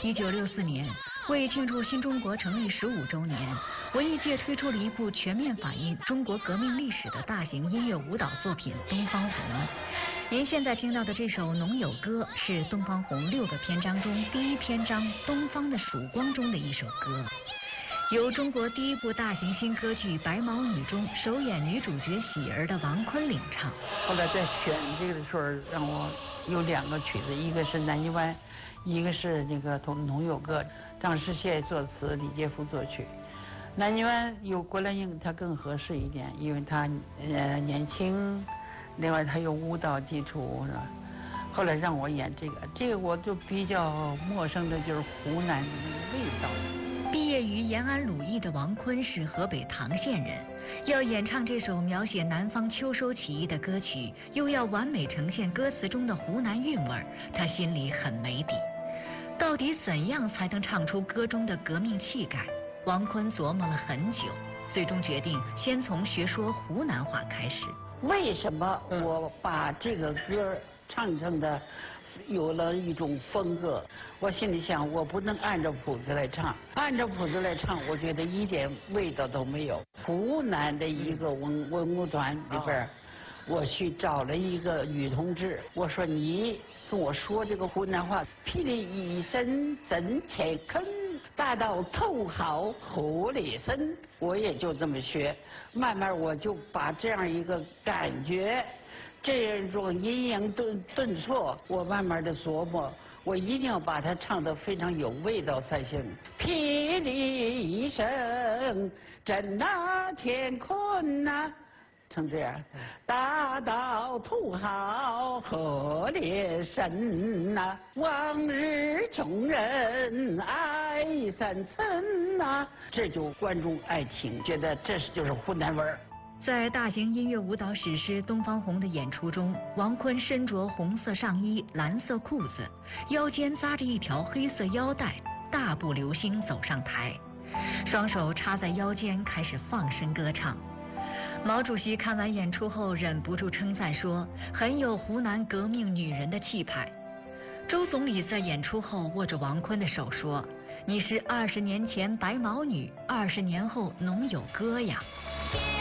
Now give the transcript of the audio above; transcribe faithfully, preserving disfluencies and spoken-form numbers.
一九六四年，为庆祝新中国成立十五周年，文艺界推出了一部全面反映中国革命历史的大型音乐舞蹈作品《东方红》。您现在听到的这首《农友歌》是《东方红》六个篇章中第一篇章《东方的曙光》中的一首歌，由中国第一部大型新歌剧《白毛女》中首演女主角喜儿的王坤领唱。 后来在选这个的时候，让我有两个曲子，一个是《南泥湾》，一个是那个《农友歌》，张世宪作词，李杰夫作曲。南泥湾有郭兰英，她更合适一点，因为她呃年轻，另外她有舞蹈基础，是吧？后来让我演这个，这个我就比较陌生的就是湖南味道。 毕业于延安鲁艺的王坤是河北唐县人，要演唱这首描写南方秋收起义的歌曲，又要完美呈现歌词中的湖南韵味儿，他心里很没底。到底怎样才能唱出歌中的革命气概？王坤琢磨了很久，最终决定先从学说湖南话开始。 为什么我把这个歌唱成的有了一种风格？我心里想，我不能按照谱子来唱，按照谱子来唱，我觉得一点味道都没有。湖南的一个文文工团里边，我去找了一个女同志，我说你跟我说这个湖南话，霹雳一声震乾坤，大到头好河里深，我也就这么学，慢慢我就把这样一个感觉，这种阴阳顿顿挫，我慢慢的琢磨，我一定要把它唱得非常有味道才行。霹雳一声震那乾坤呐，成这样，大到土豪河里深呐，往日穷人爱三层呐，这就观众爱听，觉得这是就是湖南味儿。 在大型音乐舞蹈史诗《东方红》的演出中，王坤身着红色上衣、蓝色裤子，腰间扎着一条黑色腰带，大步流星走上台，双手插在腰间，开始放声歌唱。毛主席看完演出后忍不住称赞说，很有湖南革命女人的气派。周总理在演出后握着王坤的手说，你是二十年前白毛女，二十年后农友歌呀。